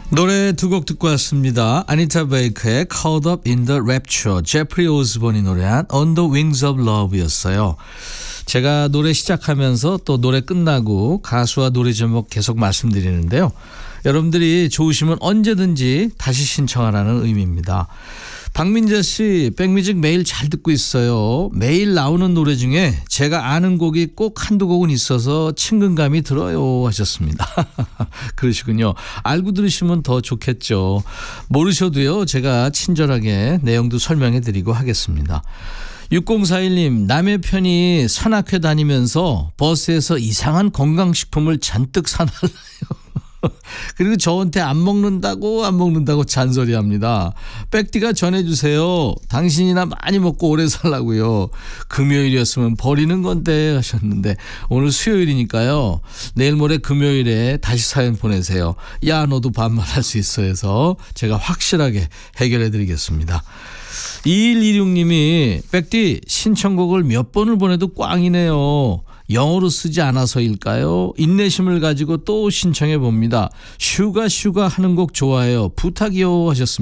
노래 두 곡 듣고 왔습니다. 아니타 베이커의 Caught Up in the Rapture, 제프리 오스본이 노래한 On the Wings of Love였어요. 제가 노래 시작하면서 또 노래 끝나고 가수와 노래 제목 계속 말씀드리는데요. 여러분들이 좋으시면 언제든지 다시 신청하라는 의미입니다. 박민자 씨, 백뮤직 매일 잘 듣고 있어요. 매일 나오는 노래 중에 제가 아는 곡이 꼭 한두 곡은 있어서 친근감이 들어요 하셨습니다. 그러시군요. 알고 들으시면 더 좋겠죠. 모르셔도요, 제가 친절하게 내용도 설명해 드리고 하겠습니다. 6041님, 남의 편이 산악회 다니면서 버스에서 이상한 건강식품을 잔뜩 사달라요. 그리고 저한테 안 먹는다고 잔소리합니다. 백디가 전해주세요. 당신이나 많이 먹고 오래 살라고요. 금요일이었으면 버리는 건데 하셨는데 오늘 수요일이니까요. 내일 모레 금요일에 다시 사연 보내세요. 야, 너도 반말할 수 있어 해서 제가 확실하게 해결해 드리겠습니다. 2126님이 백디 신청곡을 몇 번을 보내도 꽝이네요. 영어로 쓰지 않아서일까요? 인내심을 가지고 또 신청해 봅니다. 슈가 하는 곡 좋아해요. 부탁이요 하셨습니다.